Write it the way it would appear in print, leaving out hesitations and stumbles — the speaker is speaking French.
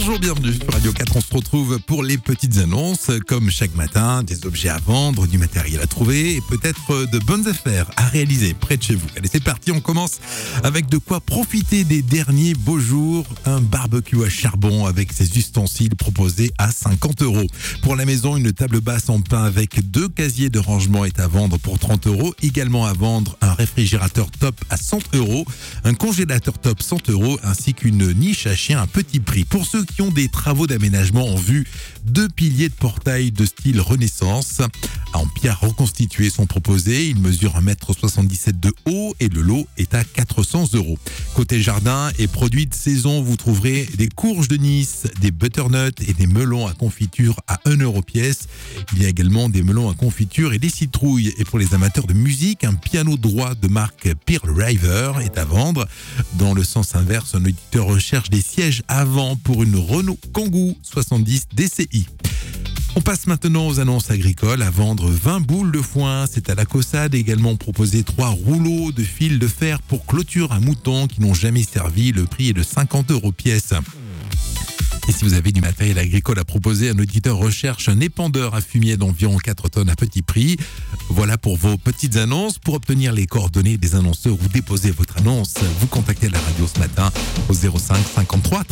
Bonjour, bienvenue sur Radio 4. On se retrouve pour les petites annonces. Comme chaque matin, des objets à vendre, du matériel à trouver et peut-être de bonnes affaires à réaliser près de chez vous. Allez, c'est parti. On commence avec de quoi profiter des derniers beaux jours. Un barbecue à charbon avec ses ustensiles proposés à 50 €. Pour la maison, une table basse en pin avec 2 casiers de rangement est à vendre pour 30 €. Également à vendre un réfrigérateur top à 100 €, un congélateur top 100 € ainsi qu'une niche à chien à petit prix. Pour ceux qui ont des travaux d'aménagement en vue, 2 piliers de portail de style Renaissance en pierre reconstituée sont proposés. Ils mesurent 1,77 m de haut et le lot est à 400 €. Côté jardin et produits de saison, vous trouverez des courges de Nice, des butternuts et des melons à confiture à 1 € pièce. Il y a également des melons à confiture et des citrouilles. Et pour les amateurs de musique, un piano droit de marque Pearl River est à vendre. Dans le sens inverse, un auditeur recherche des sièges avant pour une Renault Kangoo 70 DCI. On passe maintenant aux annonces agricoles. À vendre 20 boules de foin. C'est à la Caussade. Également proposé 3 rouleaux de fil de fer pour clôture à moutons qui n'ont jamais servi. Le prix est de 50 € pièce. Et si vous avez du matériel agricole à proposer, un auditeur recherche un épandeur à fumier d'environ 4 tonnes à petit prix. Voilà pour vos petites annonces. Pour obtenir les coordonnées des annonceurs ou déposer votre annonce, vous contactez la radio ce matin au 05 53 13